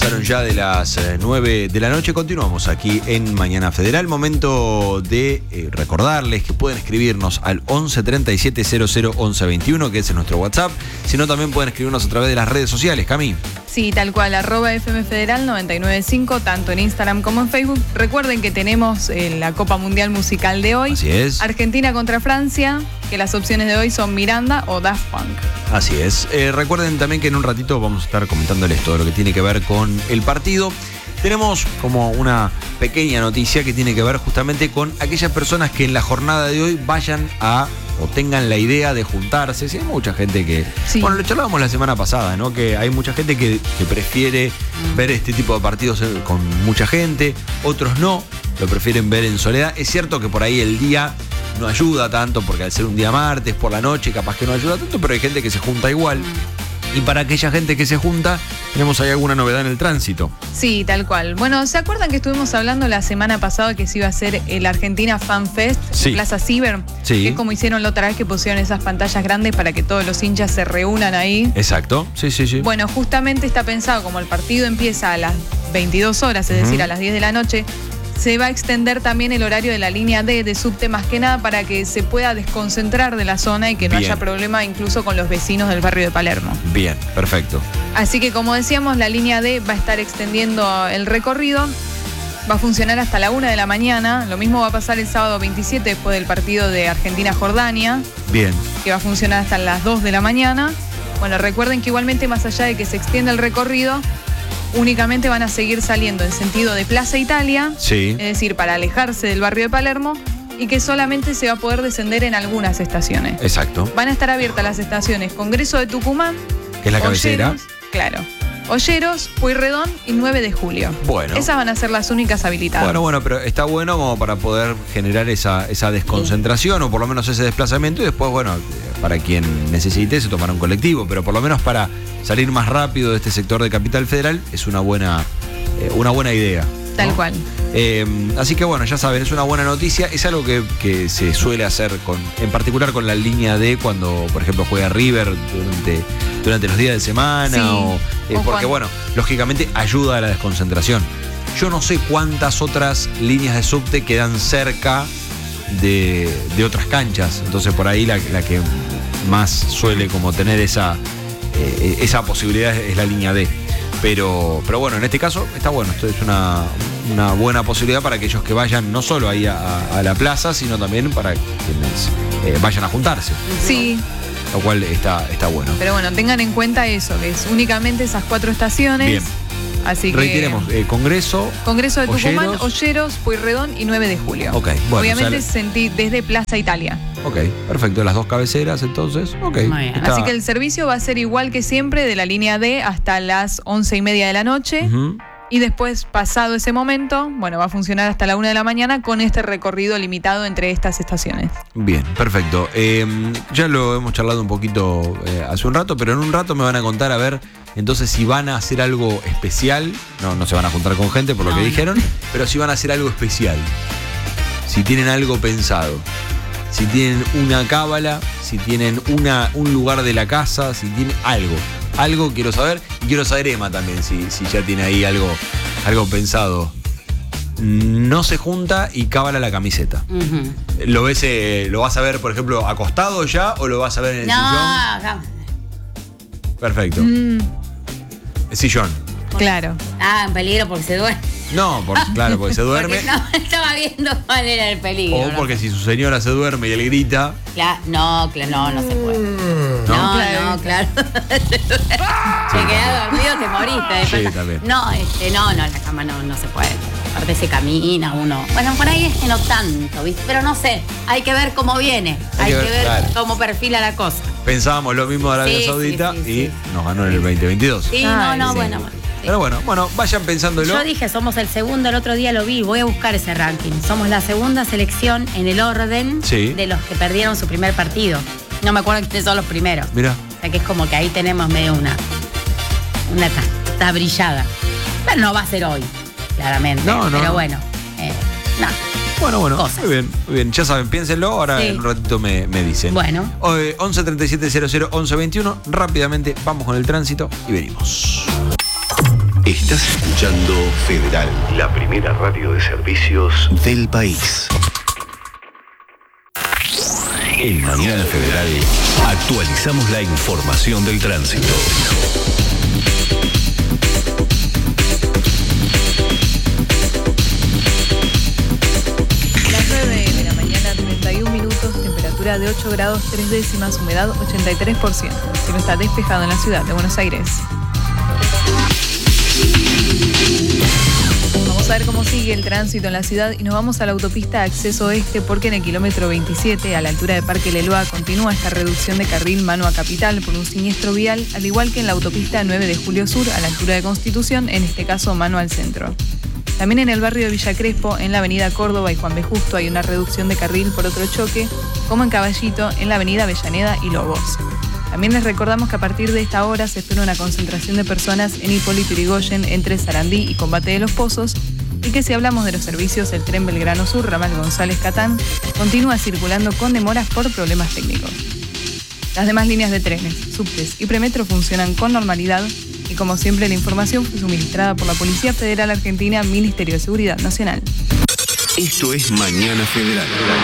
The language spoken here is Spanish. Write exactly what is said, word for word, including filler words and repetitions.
pasaron ya de las eh, nueve de la noche. Continuamos aquí en Mañana Federal. Momento de eh, recordarles que pueden escribirnos al once treinta y siete cero cero once veintiuno, que es nuestro WhatsApp. Si no, también pueden escribirnos a través de las redes sociales. Cami. Sí, tal cual, arroba F M Federal noventa y nueve punto cinco, tanto en Instagram como en Facebook. Recuerden que tenemos eh, la Copa Mundial Musical de hoy. Así es. Argentina contra Francia, que las opciones de hoy son Miranda o Daft Punk. Así es. Eh, recuerden también que en un ratito vamos a estar comentándoles todo lo que tiene que ver con el partido. Tenemos como una pequeña noticia que tiene que ver justamente con aquellas personas que en la jornada de hoy vayan a o tengan la idea de juntarse. Sí, hay mucha gente que... Sí. Bueno, lo charlábamos la semana pasada, ¿no? Que hay mucha gente que, que prefiere mm. ver este tipo de partidos con mucha gente, otros no, lo prefieren ver en soledad. Es cierto que por ahí el día no ayuda tanto, porque al ser un día martes, por la noche, capaz que no ayuda tanto, pero hay gente que se junta igual. Y para aquella gente que se junta, tenemos ahí alguna novedad en el tránsito. Sí, tal cual. Bueno, ¿se acuerdan que estuvimos hablando la semana pasada que se iba a hacer el Argentina Fan Fest sí. en Plaza Ciber? Sí. Que es como hicieron la otra vez, que pusieron esas pantallas grandes para que todos los hinchas se reúnan ahí. Exacto, sí, sí, sí. Bueno, justamente está pensado, como el partido empieza a las veintidós horas, es uh-huh. decir, a las diez de la noche, se va a extender también el horario de la línea D de subte, más que nada para que se pueda desconcentrar de la zona y que no Bien. haya problema incluso con los vecinos del barrio de Palermo. Bien, perfecto. Así que, como decíamos, la línea D va a estar extendiendo el recorrido, va a funcionar hasta la una de la mañana. Lo mismo va a pasar el sábado veintisiete después del partido de Argentina-Jordania. Bien. Que va a funcionar hasta las dos de la mañana. Bueno, recuerden que igualmente, más allá de que se extienda el recorrido, únicamente van a seguir saliendo en sentido de Plaza Italia, sí. es decir, para alejarse del barrio de Palermo, y que solamente se va a poder descender en algunas estaciones. Exacto. Van a estar abiertas las estaciones Congreso de Tucumán, que es la cabecera. Olleros, claro. Olleros, Pueyrredón y nueve de julio. Bueno. Esas van a ser las únicas habilitadas. Bueno, bueno, pero está bueno como para poder generar esa, esa desconcentración, sí. o por lo menos ese desplazamiento, y después, bueno, para quien necesite se tomará un colectivo, pero por lo menos para salir más rápido de este sector de Capital Federal es una buena, eh, una buena idea. Tal ¿no? cual. Eh, así que bueno, ya saben, es una buena noticia. Es algo que, que se suele hacer con, en particular con la línea D, cuando por ejemplo juega River durante, durante los días de semana, sí. o, eh, o porque cuando... bueno, lógicamente ayuda a la desconcentración. Yo no sé cuántas otras líneas de subte quedan cerca de, de otras canchas, entonces por ahí la, la que más suele como tener esa, eh, esa posibilidad es la línea D. Pero, pero bueno, en este caso está bueno. Esto es una, una buena posibilidad para aquellos que vayan no solo ahí a, a la plaza, sino también para quienes eh, vayan a juntarse. Sí. Lo cual está, está bueno. Pero bueno, tengan en cuenta eso, que es únicamente esas cuatro estaciones. Bien. Así que... Reiteremos, eh, Congreso, Congreso de Tucumán, Olleros, Olleros, Pueyrredón y nueve de julio. Ok, bueno. Obviamente o sea, sentí desde Plaza Italia. Ok, perfecto. Las dos cabeceras, entonces. Ok. Está... Así que el servicio va a ser igual que siempre, de la línea D hasta las once y media de la noche. Uh-huh. Y después, pasado ese momento, bueno, va a funcionar hasta la una de la mañana con este recorrido limitado entre estas estaciones. Bien, perfecto. Eh, ya lo hemos charlado un poquito eh, hace un rato, pero en un rato me van a contar, a ver, entonces si van a hacer algo especial. No, no se van a juntar con gente, por lo no, que no. dijeron, pero si van a hacer algo especial. Si tienen algo pensado. Si tienen una cábala, si tienen una, un lugar de la casa, si tienen algo. Algo quiero saber. Y quiero saber Emma también, si, si ya tiene ahí algo, algo pensado. No se junta y cábala la camiseta. Uh-huh. ¿Lo ves, eh, lo vas a ver, por ejemplo, acostado ya o lo vas a ver en el no, sillón? No. Perfecto. Mm. El sillón. Claro. Ah, en peligro porque se duerme. No, por, claro, porque se duerme. Porque no, estaba viendo cuál era el peligro. O porque no. si su señora se duerme y él grita. Claro, no, claro, no, no se puede. No, no, claro. no, claro. Se queda dormido, te moriste. Sí, también. No, este, no, no, en la cama no, no se puede. Aparte se camina uno. Bueno, por ahí es que no tanto, ¿viste? Pero no sé, hay que ver cómo viene. Hay, hay que ver, que ver claro. cómo perfila la cosa. Pensábamos lo mismo de Arabia sí, Saudita sí, sí, y sí. nos ganó en el veinte veintidós. Sí, Ay, no, no, sí. bueno, bueno. Pero bueno, bueno, vayan pensándolo. Yo dije, somos el segundo, el otro día lo vi, voy a buscar ese ranking. Somos la segunda selección en el orden sí. de los que perdieron su primer partido. No me acuerdo quiénes son los primeros. Mira. O sea que es como que ahí tenemos medio una, una tabrillada. Pero no va a ser hoy, claramente. No, no. Pero bueno, eh, no. Bueno, bueno, Cosas. muy bien, muy bien. Ya saben, piénsenlo, ahora sí. en un ratito me, me dicen. Bueno. once treinta y siete cero cero once veintiuno, rápidamente vamos con el tránsito y venimos. Está Estás escuchando Federal, la primera radio de servicios del país. En Mañana Federal actualizamos la información del tránsito. Las nueve de la mañana, treinta y un minutos, temperatura de ocho grados tres décimas, humedad ochenta y tres por ciento. El cielo está despejado en la ciudad de Buenos Aires. Vamos a ver cómo sigue el tránsito en la ciudad y nos vamos a la autopista Acceso Este porque en el kilómetro veintisiete, a la altura de Parque Leloa, continúa esta reducción de carril mano a Capital por un siniestro vial, al igual que en la autopista nueve de Julio Sur, a la altura de Constitución, en este caso mano al centro. También en el barrio de Villa Crespo, en la avenida Córdoba y Juan B. Justo, hay una reducción de carril por otro choque, como en Caballito, en la avenida Avellaneda y Lobos. También les recordamos que a partir de esta hora se espera una concentración de personas en Hipólito Yrigoyen entre Sarandí y Combate de los Pozos, y que si hablamos de los servicios, el tren Belgrano Sur, ramal González Catán, continúa circulando con demoras por problemas técnicos. Las demás líneas de trenes, subtes y premetro funcionan con normalidad y como siempre la información fue suministrada por la Policía Federal Argentina, Ministerio de Seguridad Nacional. Esto es Mañana Federal.